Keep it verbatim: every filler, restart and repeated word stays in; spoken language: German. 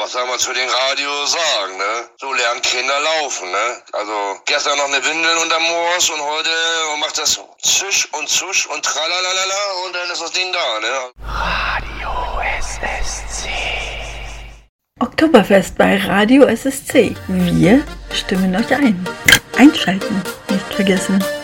was soll man zu den Radios sagen, ne? So lernen Kinder laufen, ne? Also gestern noch eine Windel unterm Moos und heute macht das Zisch und Zusch und Tralalala und dann ist das Ding da, ne? Radio S S C. Oktoberfest bei Radio S S C. Wir stimmen euch ein. Einschalten, nicht vergessen.